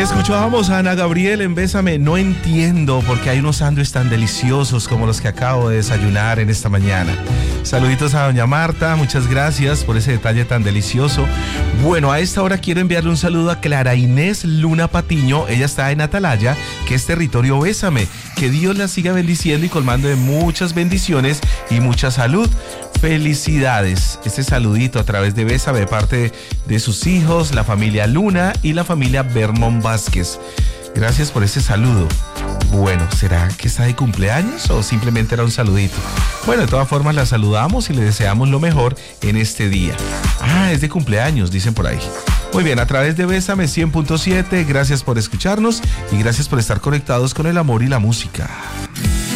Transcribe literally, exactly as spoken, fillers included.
Escuchábamos a Ana Gabriel en Bésame. No entiendo por qué hay unos sándwiches tan deliciosos como los que acabo de desayunar en esta mañana. Saluditos a doña Marta, muchas gracias por ese detalle tan delicioso. Bueno, a esta hora quiero enviarle un saludo a Clara Inés Luna Patiño. Ella está en Atalaya, que es territorio Bésame. Que Dios la siga bendiciendo y colmando de muchas bendiciones y mucha salud. Felicidades. Este saludito a través de Bésame de parte de sus hijos, la familia Luna y la familia Bermón Vázquez. Gracias por ese saludo. Bueno, ¿será que está de cumpleaños o simplemente era un saludito? Bueno, de todas formas la saludamos y le deseamos lo mejor en este día. Ah, es de cumpleaños, dicen por ahí. Muy bien, a través de Bésame cien punto siete, gracias por escucharnos y gracias por estar conectados con el amor y la música.